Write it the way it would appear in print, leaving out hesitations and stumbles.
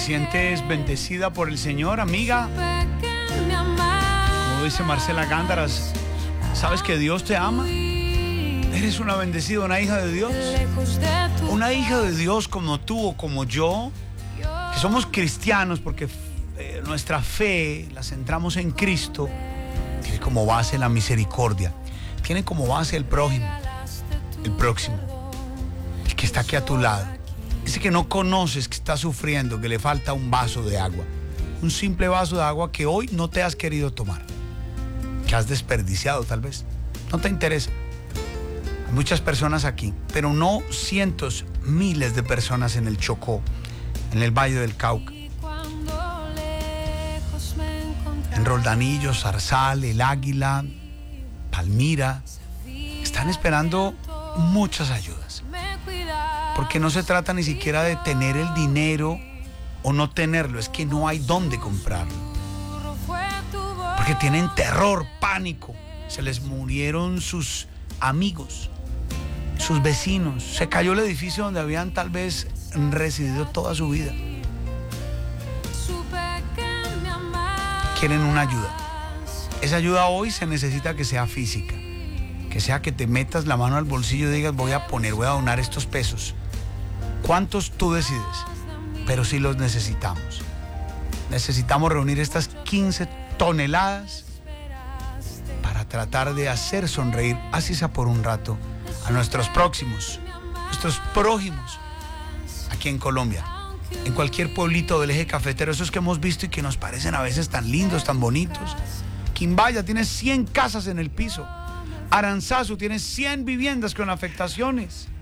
sientes bendecida por el Señor, amiga? Como dice Marcela Gándaras, ¿sabes que Dios te ama? ¿Eres una bendecida, una hija de Dios? Una hija de Dios como tú o como yo, que somos cristianos porque nuestra fe la centramos en Cristo, tiene como base la misericordia, tiene como base el prójimo, el próximo, el que está aquí a tu lado, ese que no conoces, que está sufriendo, que le falta un vaso de agua, un simple vaso de agua que hoy no te has querido tomar, que has desperdiciado tal vez, no te interesa. Hay muchas personas aquí, pero no cientos, miles de personas en el Chocó, en el Valle del Cauca, en Roldanillo, Zarzal, El Águila, Palmira, están esperando muchas ayudas. Porque no se trata ni siquiera de tener el dinero o no tenerlo, es que no hay dónde comprarlo. Porque tienen terror, pánico, se les murieron sus amigos, sus vecinos, se cayó el edificio donde habían tal vez residido toda su vida. Quieren una ayuda. Esa ayuda hoy se necesita que sea física, que sea que te metas la mano al bolsillo y digas voy a donar estos pesos. ¿Cuántos tú decides? Pero sí los necesitamos. Necesitamos reunir estas 15 toneladas para tratar de hacer sonreír, así sea por un rato, a nuestros próximos, nuestros prójimos aquí en Colombia, en cualquier pueblito del eje cafetero, esos que hemos visto y que nos parecen a veces tan lindos, tan bonitos. Quimbaya tiene 100 casas en el piso. Aranzazu tiene 100 viviendas con afectaciones.